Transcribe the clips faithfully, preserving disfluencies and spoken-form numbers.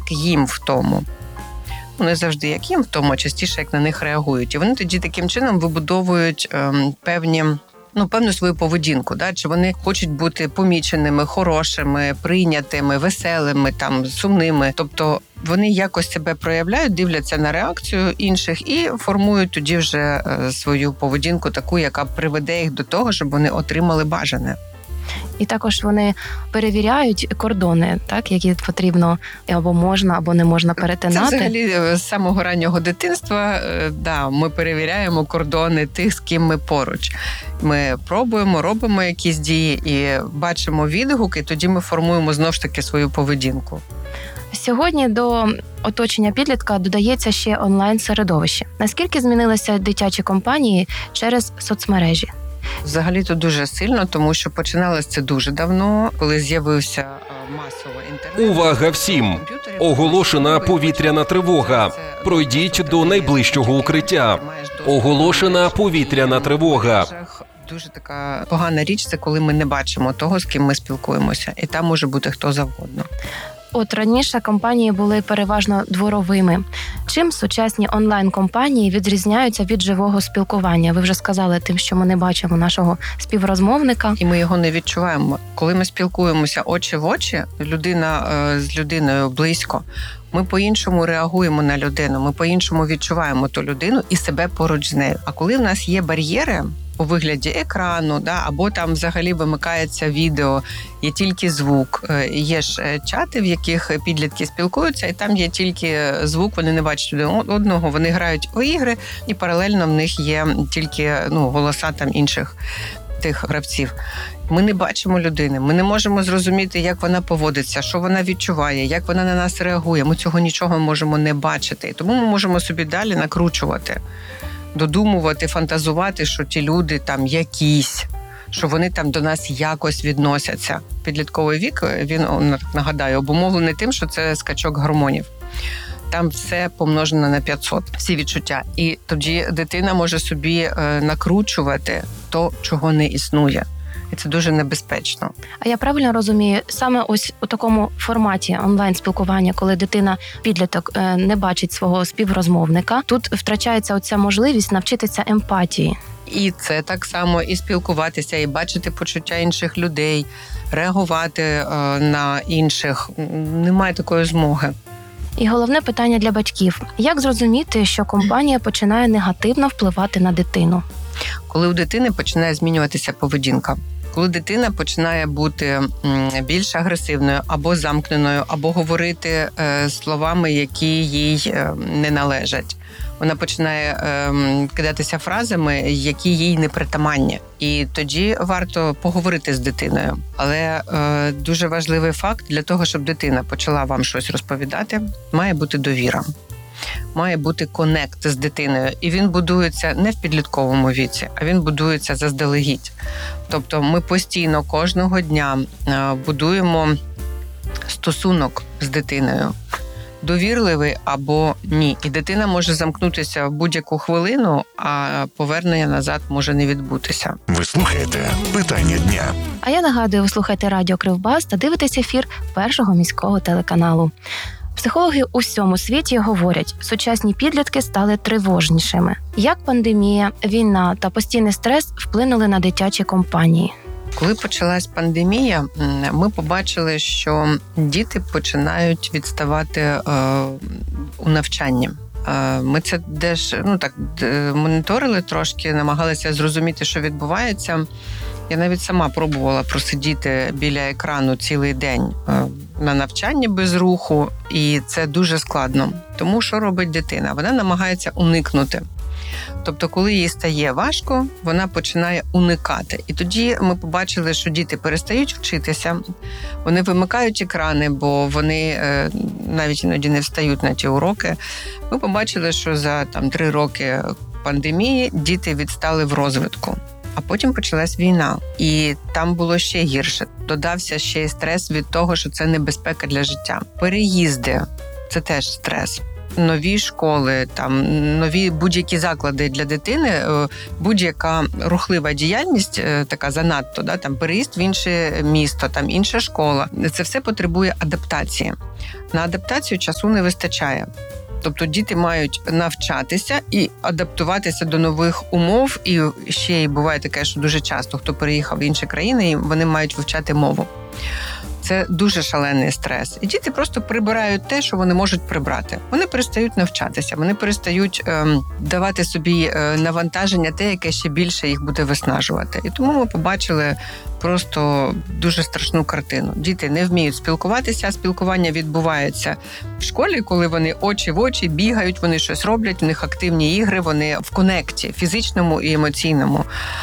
як їм в тому. Не завжди як їм в тому, а частіше як на них реагують. І вони тоді таким чином вибудовують ем, певні, ну, певну свою поведінку. Да? Чи вони хочуть бути поміченими, хорошими, прийнятими, веселими, там, сумними. Тобто вони якось себе проявляють, дивляться на реакцію інших і формують тоді вже е, свою поведінку таку, яка приведе їх до того, щоб вони отримали бажане. І також вони перевіряють кордони, так, які потрібно або можна, або не можна перетинати. Це взагалі з самого раннього дитинства, да, ми перевіряємо кордони тих, з ким ми поруч. Ми пробуємо, робимо якісь дії і бачимо відгуки, тоді ми формуємо знову ж таки свою поведінку. Сьогодні до оточення підлітка додається ще онлайн-середовище. Наскільки змінилися дитячі компанії через соцмережі? Взагалі-то дуже сильно, тому що починалось це дуже давно, коли з'явився масово інтернет. Увага всім! Оголошена повітряна тривога. Пройдіть до найближчого укриття. Оголошена повітряна тривога. Дуже така погана річ, це коли ми не бачимо того, з ким ми спілкуємося. І там може бути хто завгодно. От раніше компанії були переважно дворовими. Чим сучасні онлайн-компанії відрізняються від живого спілкування? Ви вже сказали тим, що ми не бачимо нашого співрозмовника. І ми його не відчуваємо. Коли ми спілкуємося очі в очі, людина е, з людиною близько, ми по-іншому реагуємо на людину, ми по-іншому відчуваємо ту людину і себе поруч з нею. А коли в нас є бар'єри у вигляді екрану, да, або там взагалі вимикається відео, є тільки звук. Є ж чати, в яких підлітки спілкуються, і там є тільки звук, вони не бачать один одного, вони грають у ігри, і паралельно в них є тільки ну, голоса там інших тих гравців. Ми не бачимо людини, ми не можемо зрозуміти, як вона поводиться, що вона відчуває, як вона на нас реагує. Ми цього нічого можемо не бачити. Тому ми можемо собі далі накручувати, додумувати, фантазувати, що ті люди там якісь, що вони там до нас якось відносяться. Підлітковий вік, він, нагадаю, обумовлений тим, що це скачок гормонів. Там все помножено на п'ятсот, всі відчуття. І тоді дитина може собі накручувати то, чого не існує. І це дуже небезпечно. А я правильно розумію, саме ось у такому форматі онлайн-спілкування, коли дитина, підліток, не бачить свого співрозмовника, тут втрачається оця можливість навчитися емпатії. І це так само, і спілкуватися, і бачити почуття інших людей, реагувати е, на інших. Немає такої змоги. І головне питання для батьків. Як зрозуміти, що компанія починає негативно впливати на дитину? Коли у дитини починає змінюватися поведінка. Коли дитина починає бути більш агресивною або замкненою, або говорити словами, які їй не належать. Вона починає кидатися фразами, які їй не притаманні. І тоді варто поговорити з дитиною. Але дуже важливий факт, для того, щоб дитина почала вам щось розповідати, має бути довіра. Має бути конект з дитиною. І він будується не в підлітковому віці, а він будується заздалегідь. Тобто ми постійно кожного дня будуємо стосунок з дитиною. Довірливий або ні. І дитина може замкнутися в будь-яку хвилину, а повернення назад може не відбутися. Ви слухаєте «Питання дня». А я нагадую, ви слухаєте Радіо Кривбас та дивитесь ефір Першого міського телеканалу. Психологи у всьому світі говорять, сучасні підлітки стали тривожнішими. Як пандемія, війна та постійний стрес вплинули на дитячі компанії? Коли почалась пандемія, ми побачили, що діти починають відставати е, у навчанні. Е, ми це теж ну, так, моніторили трошки, намагалися зрозуміти, що відбувається. Я навіть сама пробувала просидіти біля екрану цілий день на навчанні без руху, і це дуже складно. Тому що робить дитина? Вона намагається уникнути. Тобто, коли їй стає важко, вона починає уникати. І тоді ми побачили, що діти перестають вчитися, вони вимикають екрани, бо вони навіть іноді не встають на ті уроки. Ми побачили, що за там, три роки пандемії діти відстали в розвитку. А потім почалась війна, і там було ще гірше. Додався ще й стрес від того, що це небезпека для життя. Переїзди – це теж стрес. Нові школи, там нові будь-які заклади для дитини, будь-яка рухлива діяльність, така занадто, да, там переїзд в інше місто, там інша школа. Це все потребує адаптації. На адаптацію часу не вистачає. Тобто діти мають навчатися і адаптуватися до нових умов. І ще й буває таке, що дуже часто, хто переїхав в інші країни, і вони мають вивчати мову. Це дуже шалений стрес. І діти просто прибирають те, що вони можуть прибрати. Вони перестають навчатися, вони перестають ем, давати собі е, навантаження, те, яке ще більше їх буде виснажувати. І тому ми побачили просто дуже страшну картину. Діти не вміють спілкуватися, а спілкування відбувається в школі, коли вони очі в очі бігають, вони щось роблять, у них активні ігри, вони в конекті, фізичному і емоційному.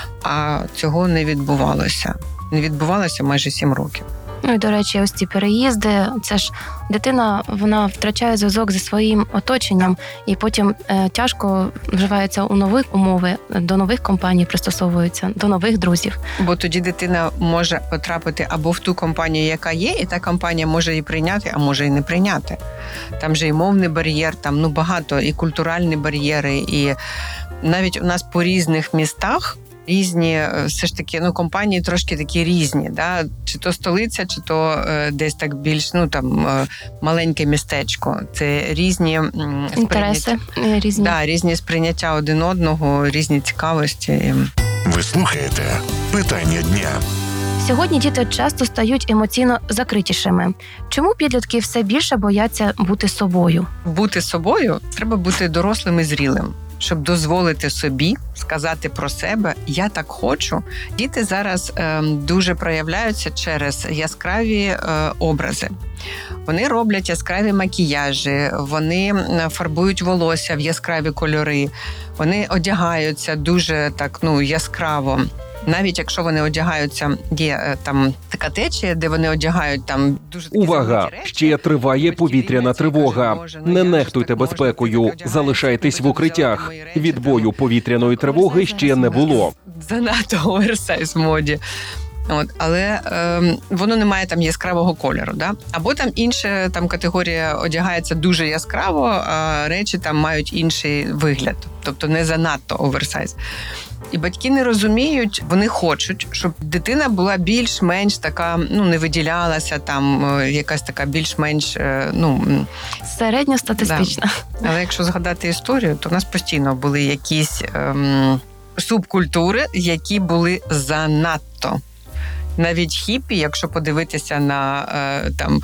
А цього не відбувалося. Не відбувалося майже сім років. Ну і, до речі, ось ці переїзди, це ж дитина, вона втрачає зв'язок зі своїм оточенням і потім е, тяжко вживається у нових умови, до нових компаній пристосовується, до нових друзів. Бо тоді дитина може потрапити або в ту компанію, яка є, і та компанія може її прийняти, а може і не прийняти. Там же і мовний бар'єр, там ну багато, і культуральні бар'єри, і навіть у нас по різних містах різні, все ж таки, ну, компанії трошки такі різні, да? Чи то столиця, чи то е, десь так більш, ну, там, е, маленьке містечко. Це різні м, інтереси різні. Да, різні сприйняття один одного, різні цікавості. Ви слухаєте «Питання дня». Сьогодні діти часто стають емоційно закритішими. Чому підлітки все більше бояться бути собою? Бути собою треба бути дорослим і зрілим, щоб дозволити собі сказати про себе «я так хочу». Діти зараз е, дуже проявляються через яскраві е, образи. Вони роблять яскраві макіяжі, вони фарбують волосся в яскраві кольори, вони одягаються дуже так, ну, яскраво. Навіть якщо вони одягаються, є там така течія, де вони одягають там дуже такі Увага! речі. Ще триває повітряна тривога. Не нехтуйте безпекою. Залишайтесь в укриттях. Відбою повітряної тривоги ще не було. Занадто оверсайз в моді. От, але е, воно не має там яскравого кольору, да? Або там інша там категорія одягається дуже яскраво, а речі там мають інший вигляд, тобто не занадто оверсайз. І батьки не розуміють, вони хочуть, щоб дитина була більш-менш така, ну, не виділялася, там якась така більш-менш, ну... Середньостатистична. Да. Але якщо згадати історію, то в нас постійно були якісь ем, субкультури, які були занадто. Навіть хіпі, якщо подивитися на е, там,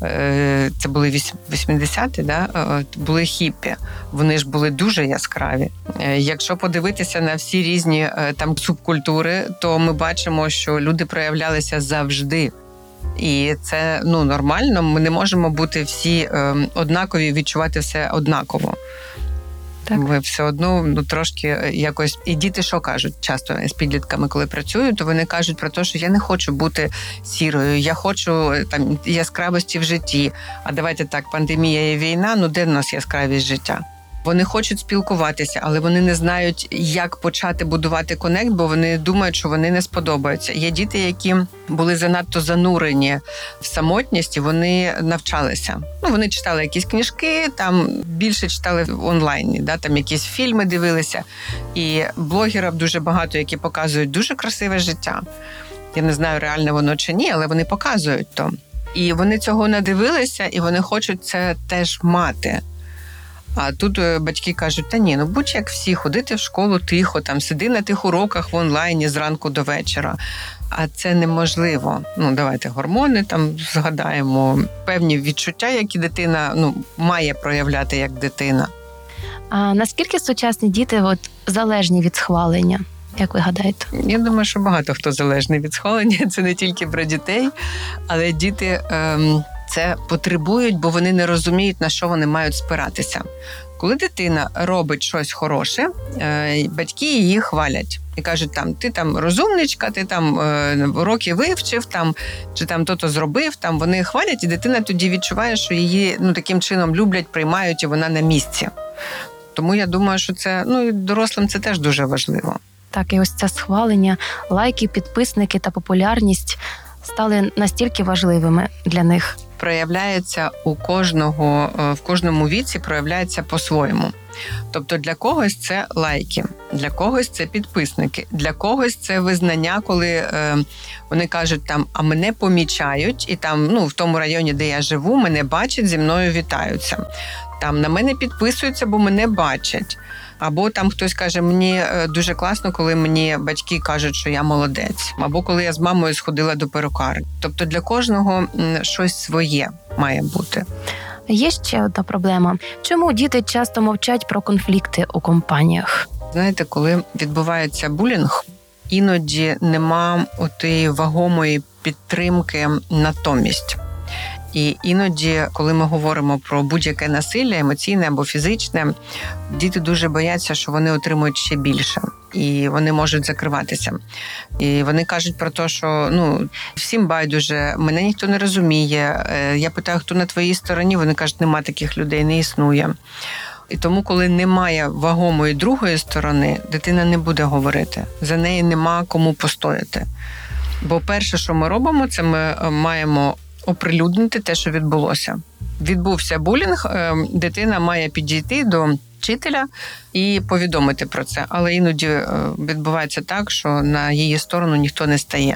е, це були вісімдесяті, да, е, були хіпі. Вони ж були дуже яскраві. Е, якщо подивитися на всі різні е, там субкультури, то ми бачимо, що люди проявлялися завжди. І це, ну, нормально. Ми не можемо бути всі е, однакові, відчувати все однаково. Так. Ми все одно, ну, трошки якось... І діти що кажуть часто з підлітками, коли працюють, то вони кажуть про те, що я не хочу бути сірою, я хочу там яскравості в житті. А давайте так, пандемія і війна, ну де в нас яскравість життя? Вони хочуть спілкуватися, але вони не знають, як почати будувати конект, бо вони думають, що вони не сподобаються. Є діти, які були занадто занурені в самотність, і вони навчалися. Ну, вони читали якісь книжки, там більше читали в онлайні, да, там якісь фільми дивилися. І блогерів дуже багато, які показують дуже красиве життя. Я не знаю, реально воно чи ні, але вони показують то. І вони цього надивилися, і вони хочуть це теж мати. А тут батьки кажуть, та ні, ну будь як всі, ходити в школу тихо, там сиди на тих уроках в онлайні зранку до вечора. А це неможливо. Ну, давайте гормони там згадаємо, певні відчуття, які дитина, ну, має проявляти як дитина. А наскільки сучасні діти от, залежні від схвалення? Як ви гадаєте? Я думаю, що багато хто залежний від схвалення. Це не тільки про дітей, але діти... Ем... це потребують, бо вони не розуміють, на що вони мають спиратися. Коли дитина робить щось хороше, батьки її хвалять. І кажуть, там, ти там розумничка, ти там уроки вивчив, там, чи там то-то зробив, там вони хвалять, і дитина тоді відчуває, що її, ну, таким чином люблять, приймають, і вона на місці. Тому я думаю, що це, ну, і дорослим це теж дуже важливо. Так, і ось це схвалення, лайки, підписники та популярність стали настільки важливими для них. проявляється у кожного, в кожному віці проявляється по-своєму. Тобто для когось це лайки, для когось це підписники, для когось це визнання, коли е, вони кажуть там, а мене помічають, і там, ну, в тому районі, де я живу, мене бачать, зі мною вітаються. Там на мене підписуються, бо мене бачать. Або там хтось каже, мені дуже класно, коли мені батьки кажуть, що я молодець. Або коли я з мамою сходила до перукарні. Тобто для кожного щось своє має бути. Є ще одна проблема. Чому діти часто мовчать про конфлікти у компаніях? Знаєте, коли відбувається булінг, іноді нема отої вагомої підтримки натомість. І іноді, коли ми говоримо про будь-яке насилля, емоційне або фізичне, діти дуже бояться, що вони отримують ще більше. І вони можуть закриватися. І вони кажуть про те, що ну, всім байдуже, мене ніхто не розуміє. Я питаю, хто на твоїй стороні, вони кажуть, нема таких людей, не існує. І тому, коли немає вагомої другої сторони, дитина не буде говорити. За неї нема кому постояти. Бо перше, що ми робимо, це ми маємо оприлюднити те, що відбулося. Відбувся булінг, дитина має підійти до вчителя і повідомити про це. Але іноді відбувається так, що на її сторону ніхто не стає.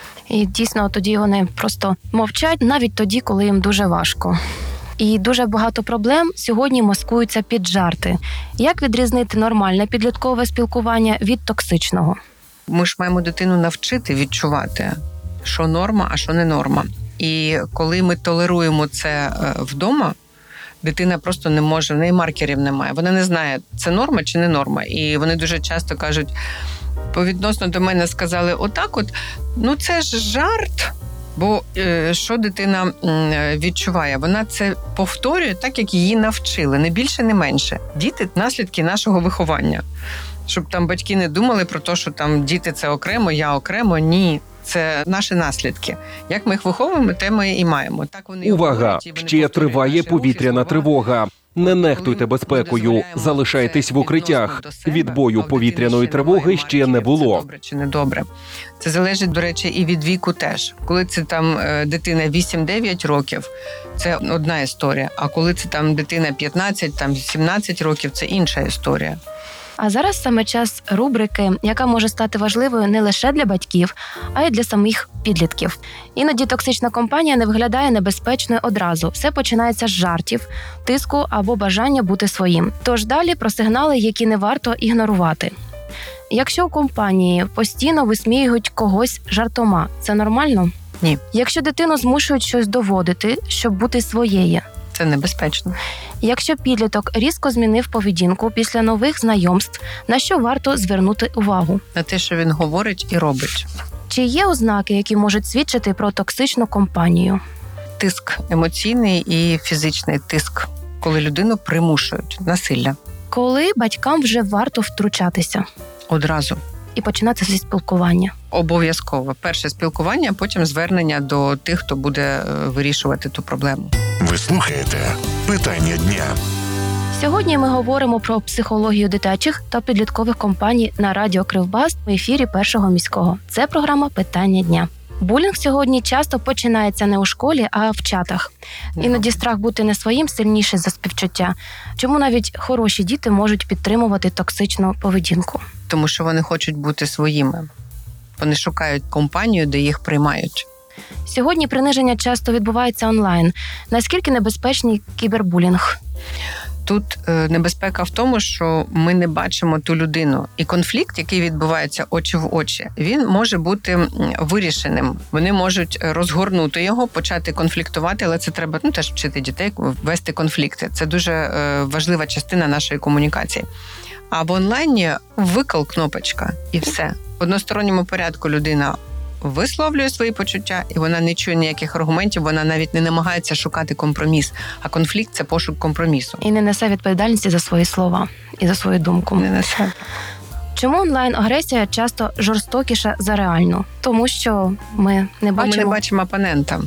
І дійсно тоді вони просто мовчать, навіть тоді, коли їм дуже важко. І дуже багато проблем сьогодні маскуються під жарти. Як відрізнити нормальне підліткове спілкування від токсичного? Ми ж маємо дитину навчити відчувати, що норма, а що не норма. І коли ми толеруємо це вдома, дитина просто не може, в неї маркерів немає. Вона не знає, це норма чи не норма. І вони дуже часто кажуть, повідносно до мене сказали, отак от, ну це ж жарт. Бо е, що дитина е, відчуває? Вона це повторює так, як її навчили, не більше, не менше. Діти – наслідки нашого виховання. Щоб там батьки не думали про те, що там діти – це окремо, я окремо. Ні. Це наші наслідки. Як ми їх виховуємо, те ми і маємо. Так вони Увага! говорять, і вони Ще триває наші повітряна офіс, тривога. Не нехтуйте безпекою, залишайтесь в укриттях. Відбою повітряної тривоги ще не було. Це добре чи не добре. Це залежить, до речі, і від віку теж. Коли це там дитина вісім-дев'ять років, це одна історія. А коли це там дитина п'ятнадцять, там сімнадцять років, це інша історія. А зараз саме час рубрики, яка може стати важливою не лише для батьків, а й для самих підлітків. Іноді токсична компанія не виглядає небезпечною одразу. Все починається з жартів, тиску або бажання бути своїм. Тож далі про сигнали, які не варто ігнорувати. Якщо у компанії постійно висміюють когось жартома, це нормально? Ні. Якщо дитину змушують щось доводити, щоб бути своєю, це небезпечно. Якщо підліток різко змінив поведінку після нових знайомств, на що варто звернути увагу? На те, що він говорить і робить. Чи є ознаки, які можуть свідчити про токсичну компанію? Тиск, емоційний і фізичний тиск, коли людину примушують, насилля. Коли батькам вже варто втручатися? Одразу. І починати зі спілкування? Обов'язково. Перше спілкування, потім звернення до тих, хто буде вирішувати ту проблему. Ви слухаєте «Питання дня». Сьогодні ми говоримо про психологію дитячих та підліткових компаній на радіо Кривбас в ефірі Першого міського. Це програма «Питання дня». Булінг сьогодні часто починається не у школі, а в чатах. Іноді страх бути не своїм сильніший за співчуття. Чому навіть хороші діти можуть підтримувати токсичну поведінку? Тому що вони хочуть бути своїми. Вони шукають компанію, де їх приймають. Сьогодні приниження часто відбувається онлайн. Наскільки небезпечний кібербулінг? Тут е, небезпека в тому, що ми не бачимо ту людину. І конфлікт, який відбувається очі в очі, він може бути вирішеним. Вони можуть розгорнути його, почати конфліктувати, але це треба ну, теж вчити дітей вести конфлікти. Це дуже е, важлива частина нашої комунікації. А в онлайні викл кнопочка і все. В односторонньому порядку людина висловлює свої почуття, і вона не чує ніяких аргументів, вона навіть не намагається шукати компроміс. А конфлікт – це пошук компромісу. І не несе відповідальності за свої слова і за свою думку. Не несе. Чому онлайн-агресія часто жорстокіша за реальну? Тому що ми не бачимо... Бо ми не бачимо опонента.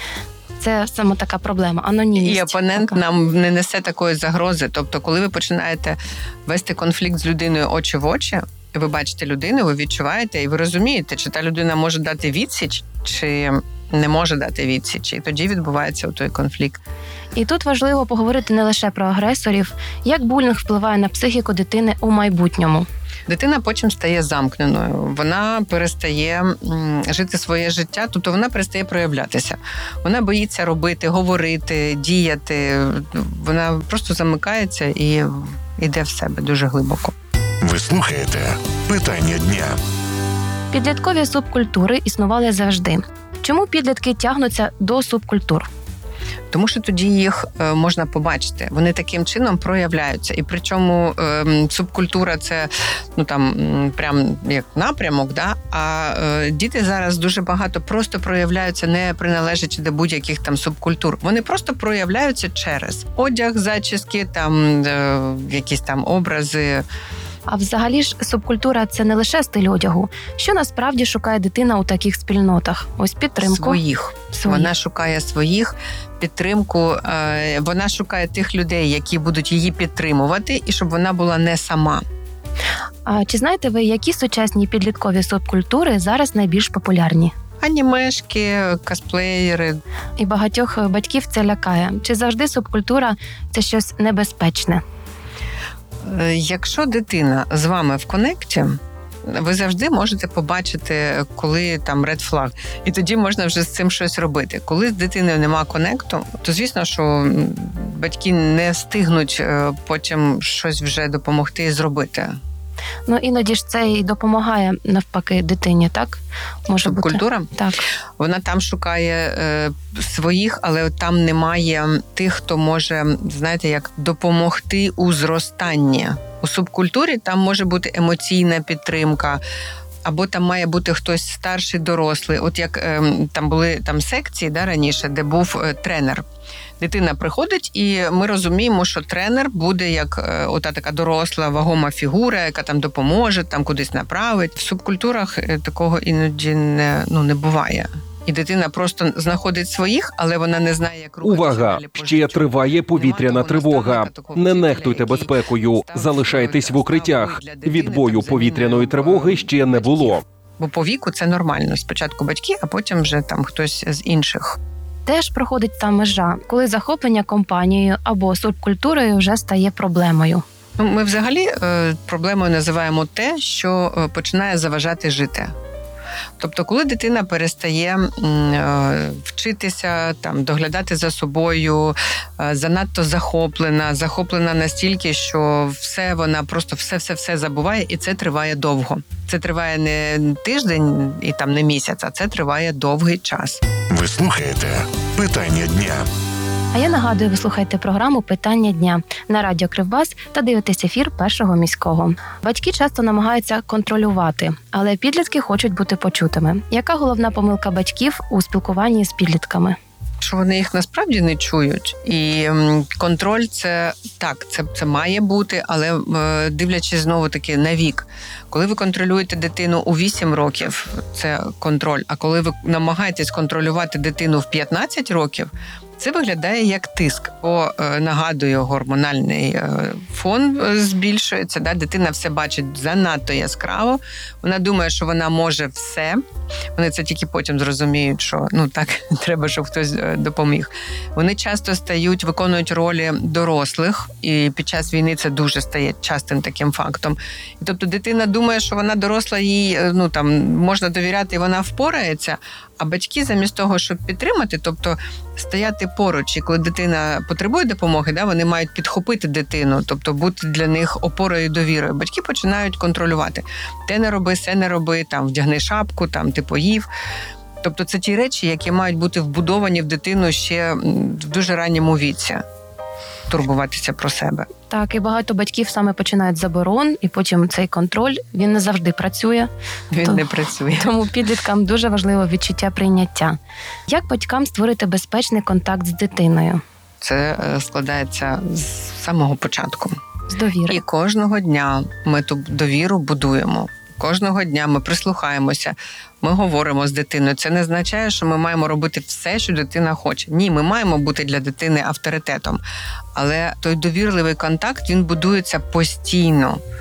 Це саме така проблема, анонімність. І опонент така. Нам не несе такої загрози. Тобто, коли ви починаєте вести конфлікт з людиною очі в очі, ви бачите людину, ви відчуваєте, і ви розумієте, чи та людина може дати відсіч, чи не може дати відсіч. І тоді відбувається той конфлікт. І тут важливо поговорити не лише про агресорів, як булінг впливає на психіку дитини у майбутньому. Дитина потім стає замкненою, вона перестає жити своє життя, тобто вона перестає проявлятися. Вона боїться робити, говорити, діяти, вона просто замикається і йде в себе дуже глибоко. Ви слухаєте «Питання дня». Підліткові субкультури існували завжди. Чому підлітки тягнуться до субкультур? Тому що тоді їх е, можна побачити. Вони таким чином проявляються. І причому е, субкультура – це ну там прям як напрямок, да? А е, діти зараз дуже багато просто проявляються, не приналежачи до будь-яких там субкультур. Вони просто проявляються через одяг, зачіски, там е, якісь там образи. А взагалі ж субкультура – це не лише стиль одягу. Що насправді шукає дитина у таких спільнотах? Ось підтримку. Своїх. Своїх. Вона шукає своїх, підтримку. Вона шукає тих людей, які будуть її підтримувати, і щоб вона була не сама. А чи знаєте ви, які сучасні підліткові субкультури зараз найбільш популярні? Анімешки, косплеєри. І багатьох батьків це лякає. Чи завжди субкультура – це щось небезпечне? Якщо дитина з вами в конекті, ви завжди можете побачити, коли там ред флаг. І тоді можна вже з цим щось робити. Коли з дитиною нема конекту, то звісно, що батьки не встигнуть потім щось вже допомогти і зробити. Ну, іноді ж це і допомагає, навпаки, дитині, так? Може Субкультура? бути. Так. Вона там шукає е, своїх, але там немає тих, хто може, знаєте, як допомогти у зростанні. У субкультурі там може бути емоційна підтримка, або там має бути хтось старший, дорослий. От як е, там були там секції, да, раніше, де був е, тренер. Дитина приходить, і ми розуміємо, що тренер буде як е, ота така доросла, вагома фігура, яка там допоможе, там кудись направить. В субкультурах е, такого іноді не, ну, не буває. І дитина просто знаходить своїх, але вона не знає, як рухатися. Увага! Ще триває повітряна тривога. Не нехтуйте безпекою. Залишайтесь в укриттях. Відбою повітряної тривоги ще не було. Бо по віку це нормально. Спочатку батьки, а потім вже там хтось з інших. Теж проходить та межа, коли захоплення компанією або субкультурою вже стає проблемою. Ну, ми взагалі е, проблемою називаємо те, що е, починає заважати жити. Тобто, коли дитина перестає е, вчитися, там, доглядати за собою, е, занадто захоплена, захоплена настільки, що все вона просто все-все-все забуває, і це триває довго. Це триває не тиждень і там не місяць, а це триває довгий час. Ви слухаєте «Питання дня». А я нагадую, ви слухаєте програму «Питання дня» на радіо Кривбас та дивитесь ефір Першого міського. Батьки часто намагаються контролювати, але підлітки хочуть бути почутими. Яка головна помилка батьків у спілкуванні з підлітками? Що вони їх насправді не чують. І контроль – це так, це, це має бути, але дивлячись знову-таки на вік. Коли ви контролюєте дитину у вісім років, це контроль. А коли ви намагаєтесь контролювати дитину в п'ятнадцять років, це виглядає як тиск, бо, нагадую, гормональний фон збільшується, да? Дитина все бачить занадто яскраво, вона думає, що вона може все, вони це тільки потім зрозуміють, що ну так, треба, щоб хтось допоміг. Вони часто стають, виконують ролі дорослих, і під час війни це дуже стає частим таким фактом. І тобто дитина думає, що вона доросла, їй ну, там, можна довіряти, і вона впорається, а батьки замість того, щоб підтримати, тобто стояти поруч, і коли дитина потребує допомоги, да, вони мають підхопити дитину, тобто бути для них опорою і довірою. Батьки починають контролювати. Те не роби, се не роби, там, вдягни шапку, там, ти поїв. Тобто це ті речі, які мають бути вбудовані в дитину ще в дуже ранньому віці. Турбуватися про себе. Так, і багато батьків саме починають з заборон, і потім цей контроль, він не завжди працює. Він То, не працює. Тому підліткам дуже важливо відчуття прийняття. Як батькам створити безпечний контакт з дитиною? Це складається з самого початку. З довіри. І кожного дня ми ту довіру будуємо. Кожного дня ми прислухаємося, ми говоримо з дитиною. Це не означає, що ми маємо робити все, що дитина хоче. Ні, ми маємо бути для дитини авторитетом. Але той довірливий контакт, він будується постійно.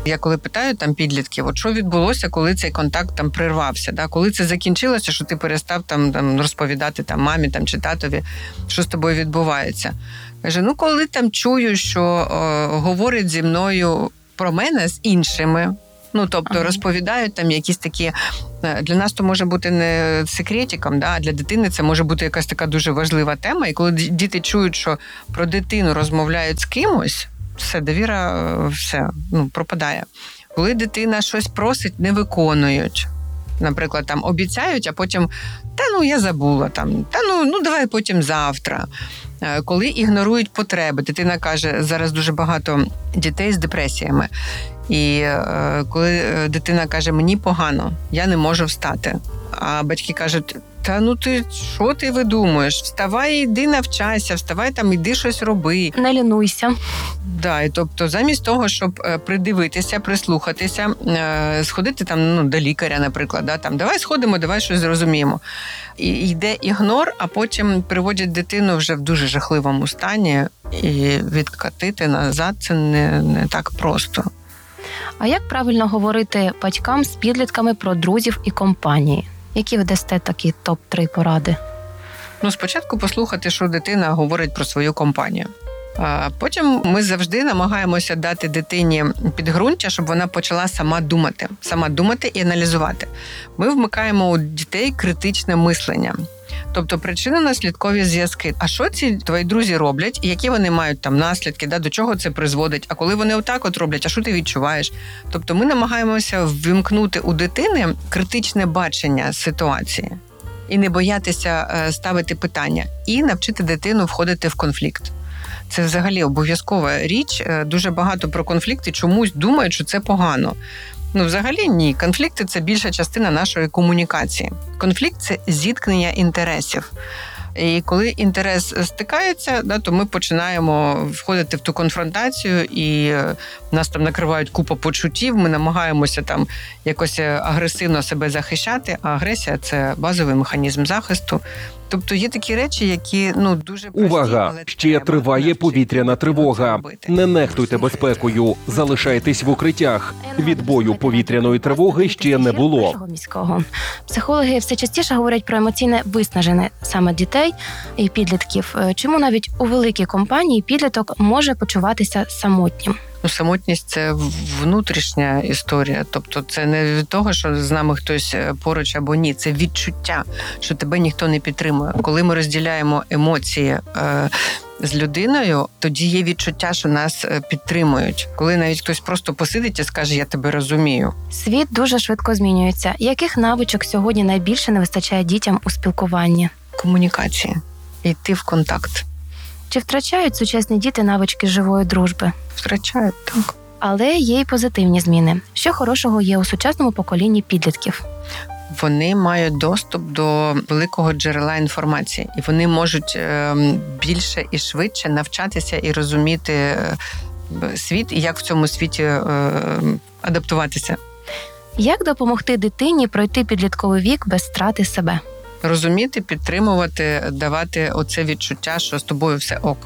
Я коли питаю там підлітків, от що відбулося, коли цей контакт там прервався, да? Коли це закінчилося, що ти перестав там, там розповідати там мамі там чи татові, що з тобою відбувається. Каже, ну коли там чую, що о, говорить зі мною про мене з іншими. Ну, тобто ага. розповідають там якісь такі... Для нас то може бути не секретиком, да? А для дитини це може бути якась така дуже важлива тема. І коли діти чують, що про дитину розмовляють з кимось, все, довіра, все, ну, пропадає. Коли дитина щось просить, не виконують. Наприклад, там обіцяють, а потім, та ну я забула, там, та ну, ну давай потім завтра. Коли ігнорують потреби, дитина каже, зараз дуже багато дітей з депресіями. І е, коли дитина каже, мені погано, я не можу встати. А батьки кажуть, та ну ти, що ти видумуєш? Вставай, йди навчайся, вставай там, іди щось роби. Не лінуйся. Да, і тобто замість того, щоб придивитися, прислухатися, е, сходити там, ну, до лікаря, наприклад, да, там, давай сходимо, давай щось зрозуміємо. І йде ігнор, а потім приводять дитину вже в дуже жахливому стані, і відкатити назад це не, не так просто. А як правильно говорити батькам з підлітками про друзів і компанії? Які ви дасте такі топ три поради? Ну, спочатку послухати, що дитина говорить про свою компанію. А потім ми завжди намагаємося дати дитині підґрунтя, щоб вона почала сама думати. Сама думати і аналізувати. Ми вмикаємо у дітей критичне мислення. Тобто причинно-наслідкові зв'язки. А що ці твої друзі роблять, і які вони мають там наслідки, да, до чого це призводить? А коли вони отак от роблять, а що ти відчуваєш? Тобто ми намагаємося ввімкнути у дитини критичне бачення ситуації і не боятися ставити питання, і навчити дитину входити в конфлікт. Це взагалі обов'язкова річ. Дуже багато про конфлікти чомусь думають, що це погано. Ну, взагалі ні. Конфлікти – це більша частина нашої комунікації. Конфлікт – це зіткнення інтересів. І коли інтерес стикається, да, то ми починаємо входити в ту конфронтацію, і нас там накривають купа почуттів, ми намагаємося там якось агресивно себе захищати, а агресія – це базовий механізм захисту. Тобто є такі речі, які, ну, дуже прості, Увага! але Ще треба триває повітряна тривога. робити. Не нехтуйте безпекою. Залишайтесь в укриттях. Відбою повітряної тривоги ще не було. Першого міського. Психологи все частіше говорять про емоційне виснажене саме дітей і підлітків. Чому навіть у великій компанії підліток може почуватися самотнім? Ну, самотність – це внутрішня історія. Тобто це не від того, що з нами хтось поруч або ні. Це відчуття, що тебе ніхто не підтримує. Коли ми розділяємо емоції е, з людиною, тоді є відчуття, що нас підтримують. Коли навіть хтось просто посидить і скаже, я тебе розумію. Світ дуже швидко змінюється. Яких навичок сьогодні найбільше не вистачає дітям у спілкуванні? Комунікації. Йти в контакт. Чи втрачають сучасні діти навички живої дружби? Втрачають, так. Але є й позитивні зміни. Що хорошого є у сучасному поколінні підлітків? Вони мають доступ до великого джерела інформації. І вони можуть більше і швидше навчатися і розуміти світ, і як в цьому світі адаптуватися. Як допомогти дитині пройти підлітковий вік без страти себе? Розуміти, підтримувати, давати оце відчуття, що з тобою все ок.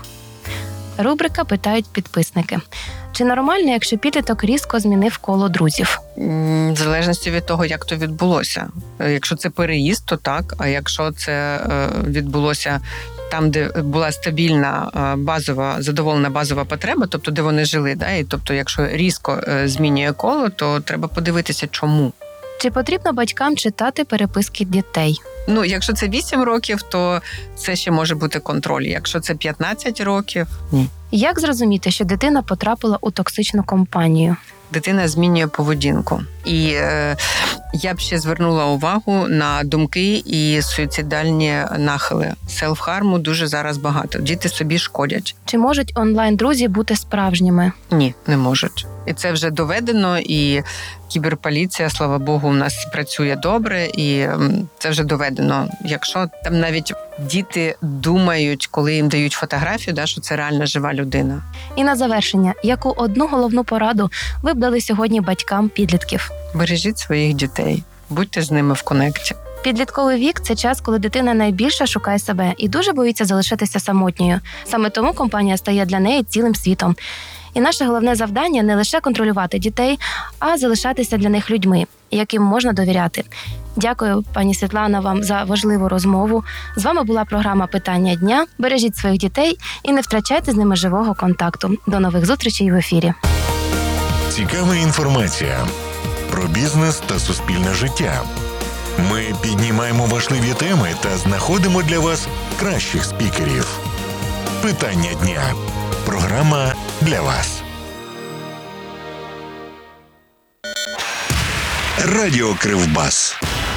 Рубрика «Питають підписники». Чи нормально, якщо підліток різко змінив коло друзів? В залежності від того, як то відбулося. Якщо це переїзд, то так. А якщо це відбулося там, де була стабільна базова, задоволена базова потреба, тобто де вони жили, да? І тобто якщо різко змінює коло, то треба подивитися, чому. Чи потрібно батькам читати переписки дітей? Ну, якщо це вісім років, то це ще може бути контроль. Якщо це п'ятнадцять років – ні. Як зрозуміти, що дитина потрапила у токсичну компанію? Дитина змінює поведінку. І е, я б ще звернула увагу на думки і суїцидальні нахили. Селф-харму дуже зараз багато. Діти собі шкодять. Чи можуть онлайн-друзі бути справжніми? Ні, не можуть. І це вже доведено, і кіберполіція, слава Богу, у нас працює добре, і це вже доведено. Якщо там навіть діти думають, коли їм дають фотографію, да, що це реально жива людина. І на завершення, яку одну головну пораду ви б дали сьогодні батькам підлітків? Бережіть своїх дітей, будьте з ними в конекті. Підлітковий вік – це час, коли дитина найбільше шукає себе і дуже боїться залишитися самотньою. Саме тому компанія стає для неї цілим світом. І наше головне завдання – не лише контролювати дітей, а залишатися для них людьми, яким можна довіряти. Дякую, пані Світлана, вам за важливу розмову. З вами була програма «Питання дня». Бережіть своїх дітей і не втрачайте з ними живого контакту. До нових зустрічей в ефірі. Цікава інформація про бізнес та суспільне життя. Ми піднімаємо важливі теми та знаходимо для вас кращих спікерів. Питання дня. Програма для вас. Радіо Кривбас.